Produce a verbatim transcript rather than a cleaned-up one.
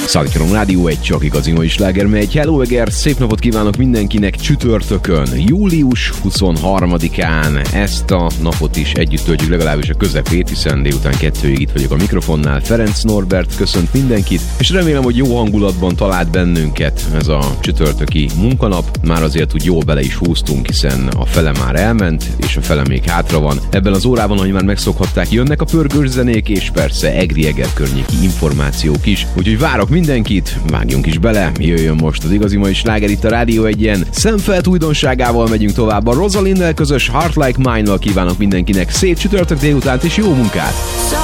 Szálljunk Rádió egy csak igazi mai sláger megy. Hello Eger, szép napot kívánok mindenkinek csütörtökön, július huszonharmadikán. Ezt a napot is együtt töltjük, legalábbis a közepét, hiszen délután kettőig itt vagyok a mikrofonnál. Ferenc Norbert köszönt mindenkit, és remélem, hogy jó hangulatban talált bennünket ez a csütörtöki munkanap. Már azért úgy jól bele is húztunk, hiszen a fele már elment, és a fele még hátra van. Ebben az órában, ahogy már megszokhatták, jönnek a pörgős zenék, és persze Egri Eger környéki információk is. Úgyhogy várok mindenkit, vágjunk is bele, jöjjön most az igazi mai sláger itt a Rádió egyen. Szemfelt újdonságával megyünk tovább. A Rosalind-nel közös Heart Like Mine-val kívánok mindenkinek szép csütörtök délutánt és jó munkát!